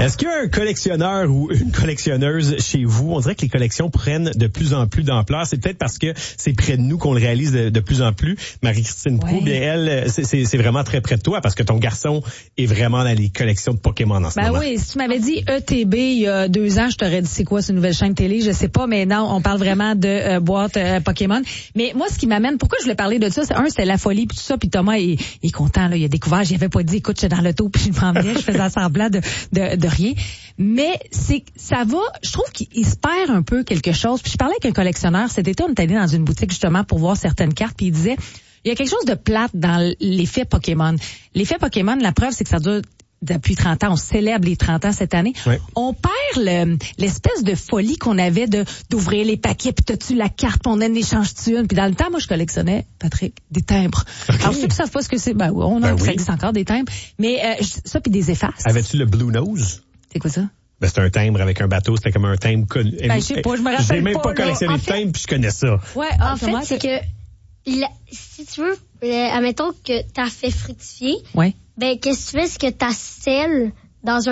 Est-ce qu'il y a un collectionneur ou une collectionneuse chez vous? On dirait que les collections prennent de plus en plus d'ampleur. C'est peut-être parce que c'est près de nous qu'on le réalise de plus en plus. Marie-Christine Proulx, bien elle, c'est vraiment très près de toi parce que ton garçon est vraiment dans les collections de Pokémon en ce moment. Oui, si tu m'avais dit ETB il y a 2 ans, je t'aurais dit c'est quoi cette nouvelle chaîne télé? Je sais pas, mais non, on parle vraiment de boîte Pokémon. Mais moi, ce qui m'amène, pourquoi je voulais parler de ça, c'était la folie puis tout ça, puis Thomas il est content, là, il a découvert, j'y avais pas dit, écoute, j'étais dans l'auto puis je m'en venais, je faisais semblant de rien. Mais ça va, je trouve qu'il se perd un peu quelque chose. Puis je parlais avec un collectionneur cet été, on est allé dans une boutique justement pour voir certaines cartes, puis il disait, il y a quelque chose de plate dans l'effet Pokémon. L'effet Pokémon, la preuve, c'est que ça dure depuis 30 ans, on célèbre les 30 ans cette année. Oui. On perd l'espèce de folie qu'on avait d'ouvrir les paquets, puis t'as-tu la carte, puis on échange-tu une. Puis dans le temps, moi, je collectionnais, Patrick, des timbres. Okay. Alors, ceux qui savent pas ce que c'est, ça existe encore des timbres. Mais ça, puis des effaces. Avais-tu le Blue Nose? C'est quoi ça? Ben, c'est un timbre avec un bateau, c'était comme un timbre connu. Je sais pas, je me rappelle pas. J'ai même pas collectionné de timbres, puis je connais ça. Ouais, en fait, c'est que si tu veux, admettons que t'as fait fructifier. Ouais. Ben, qu'est-ce que tu fais, c'est que t'as scelle dans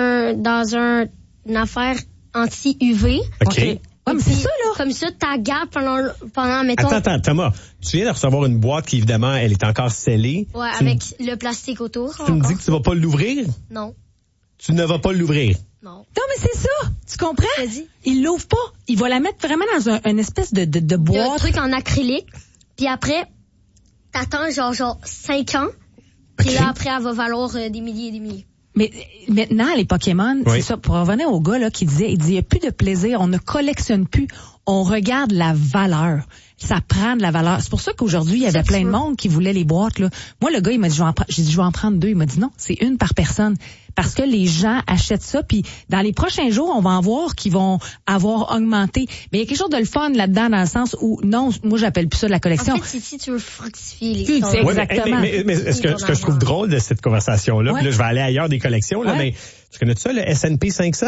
une affaire anti-UV. OK. Ouais, mais c'est ça, là. Comme ça, t'as garde pendant, mettons. Attends, Thomas. Tu viens de recevoir une boîte qui, évidemment, elle est encore scellée. Ouais, avec le plastique autour. Tu me dis que tu vas pas l'ouvrir? Non. Tu ne vas pas l'ouvrir? Non. Non, mais c'est ça. Tu comprends? Vas-y. Il l'ouvre pas. Il va la mettre vraiment dans une espèce de boîte. Un truc en acrylique. Puis après, t'attends genre 5 ans. Puis là, après, elle va valoir des milliers et des milliers. Mais maintenant, les Pokémon, c'est ça. Pour revenir au gars là qui disait, il n'y a plus de plaisir, on ne collectionne plus, on regarde la valeur. Ça prend de la valeur. C'est pour ça qu'aujourd'hui, il y avait plein de monde qui voulait les boîtes, là. Moi, le gars, il m'a dit, j'ai dit, je vais en prendre 2. Il m'a dit, non, c'est une par personne. Parce que les gens achètent ça, puis dans les prochains jours, on va en voir qui vont avoir augmenté. Mais il y a quelque chose de le fun là-dedans, dans le sens où, non, moi, j'appelle plus ça de la collection. En fait, c'est si tu veux fructifier les choses. Exactement. Mais ce que je trouve drôle de cette conversation-là, puis là, je vais aller ailleurs des collections, là, mais tu connais ça, le S&P 500?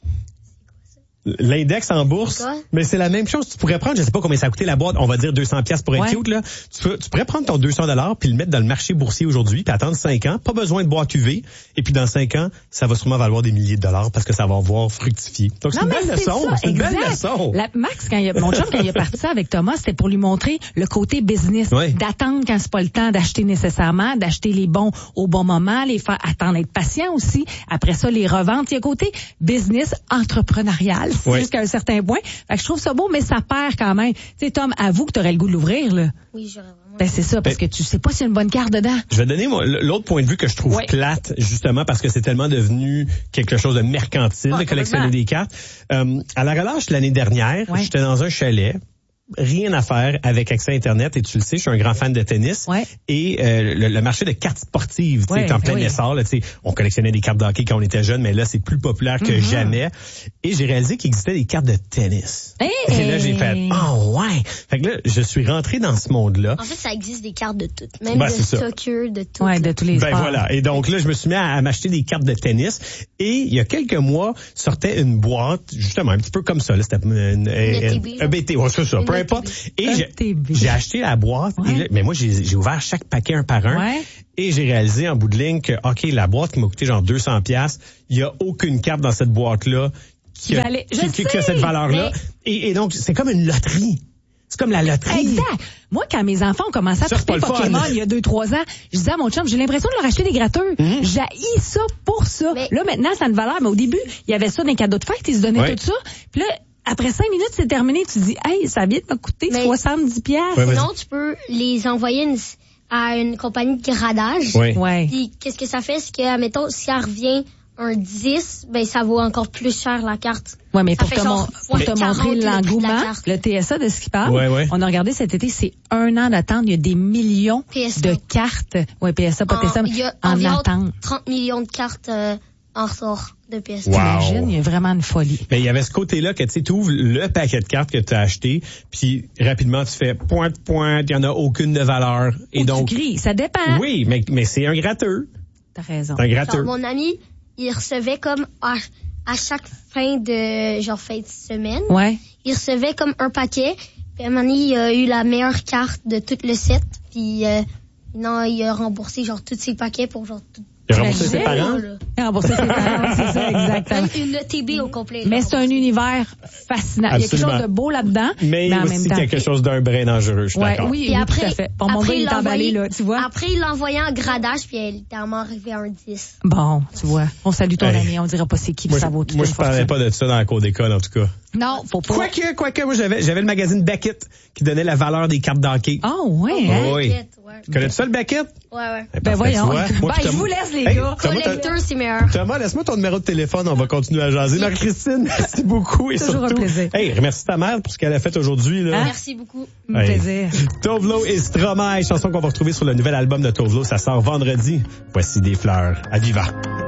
L'index en bourse, mais c'est la même chose. Tu pourrais prendre, je sais pas combien ça a coûté la boîte, on va dire 200$ pour être cute, là. Tu pourrais prendre ton 200$ puis le mettre dans le marché boursier aujourd'hui, puis attendre 5 ans, pas besoin de boîte UV, et puis dans 5 ans, ça va sûrement valoir des milliers de dollars parce que ça va avoir fructifié. Donc c'est une belle leçon, c'est une belle leçon. Max, mon chum, quand il a parti ça avec Thomas, c'était pour lui montrer le côté business, d'attendre quand c'est pas le temps d'acheter nécessairement, d'acheter les bons au bon moment, les faire attendre, être patient aussi. Après ça, les reventes. Il y a côté business, entrepreneurial. Jusqu'à un certain point. Fait que je trouve ça beau, mais ça perd quand même. Tu sais, Tom, avoue que t'aurais le goût de l'ouvrir, là. Oui, j'aurais vraiment. Ben, c'est ça, parce que tu sais pas s'il y a une bonne carte dedans. Je vais donner l'autre point de vue que je trouve plate, justement, parce que c'est tellement devenu quelque chose de mercantile de collectionner des cartes. À la relâche l'année dernière, j'étais dans un chalet. Rien à faire avec accès à Internet, et tu le sais, je suis un grand fan de tennis. Et le marché de cartes sportives est en plein essor. Là, on collectionnait des cartes de hockey quand on était jeune, mais là, c'est plus populaire que jamais. Et j'ai réalisé qu'il existait des cartes de tennis. Et là, j'ai fait, Fait que là, je suis rentré dans ce monde-là. En fait, ça existe des cartes de toutes. Même de soccer, de tout. De tous les sports. Voilà. Et donc là, je me suis mis à m'acheter des cartes de tennis. Et il y a quelques mois, sortait une boîte, justement, un petit peu comme ça. Là, c'était un BT. C'est ça. Peu importe. Et j'ai acheté la boîte. Et là, mais moi, j'ai ouvert chaque paquet un par un. Et j'ai réalisé en bout de ligne que, OK, la boîte qui m'a coûté genre 200$, il y a aucune carte dans cette boîte-là qui a cette valeur-là. Et donc, c'est comme une loterie. C'est comme la loterie. Exact. Moi, quand mes enfants ont commencé à triper Pokémon il y a 2-3 ans, je disais à mon chum, j'ai l'impression de leur acheter des gratteurs. J'haïs ça pour ça. Mais là, maintenant, ça a une valeur. Mais au début, il y avait ça dans les cadeaux de fête, ils se donnaient tout ça. Puis là, après 5 minutes, c'est terminé. Tu dis, hey, ça vient de me coûter 70$. Sinon, tu peux les envoyer à une compagnie de gradage. Puis, qu'est-ce que ça fait? C'est que, admettons, si elle revient un 10, ben, ça vaut encore plus cher la carte. Ouais, mais pour te montrer l'engouement, le TSA de ce qu'il parle, on a regardé cet été, c'est 1 an d'attente. Il y a des millions de cartes. PSA, pas TSA, il y a en environ attente. 30 millions de cartes en ressort de PSA. T'imagines, il y a vraiment une folie. Mais il y avait ce côté-là que tu ouvres le paquet de cartes que tu as acheté, puis rapidement tu fais pointe, il y en a aucune de valeur. Et donc tu grilles, ça dépend. Oui, mais c'est un gratteur. T'as raison. C'est un gratteur. Mon ami, il recevait comme à chaque fin de fin de semaine. Il recevait comme un paquet. Puis à un moment donné, il a eu la meilleure carte de tout le set. Puis non, il a remboursé tous ses paquets pour Il a remboursé ses parents? Il a remboursé ses parents, c'est ça, exactement. Une TB au complet. Mais c'est un univers fascinant. Absolument. Il y a quelque chose de beau là-dedans. Mais en aussi même temps, quelque chose d'un brin dangereux, je suis d'accord. Oui, oui, après, tout à fait. Bon, mon gars, il est emballé, là, tu vois. Après, il l'a envoyé en gradage, puis il est arrivé à un 10. Bon, tu vois. On salue ton ami, on dira pas c'est qui, ça vaut tout. Moi, je parlais pas de ça dans la cour d'école, en tout cas. Non, faut pas. Quoique, moi, j'avais le magazine Beckett qui donnait la valeur des cartes d'hockey. Oh, ouais, hein? Oui. Tu connais ça, le Beckett? Ouais. Ben voyons. Je vous laisse, les gars. Collecteur, c'est meilleur. Thomas, laisse-moi ton numéro de téléphone, on va continuer à jaser. Marie-Christine, merci beaucoup. Et toujours surtout, un plaisir. Remercie ta mère pour ce qu'elle a fait aujourd'hui. Là. Merci beaucoup. Un plaisir. Tove Lo et Stromae, chanson qu'on va retrouver sur le nouvel album de Tove Lo. Ça sort vendredi. Voici des fleurs à Viva.